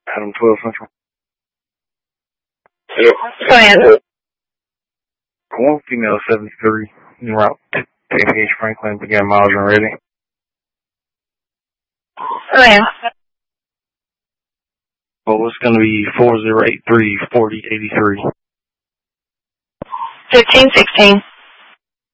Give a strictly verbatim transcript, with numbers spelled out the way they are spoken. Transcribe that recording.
Adam twelve Central. Yep. Go ahead. One female seventy-three, en route to K P H Franklin, began miles and ready. Go ahead. Well, it's going to be four zero eight three, forty eighty-three. fifteen sixteen.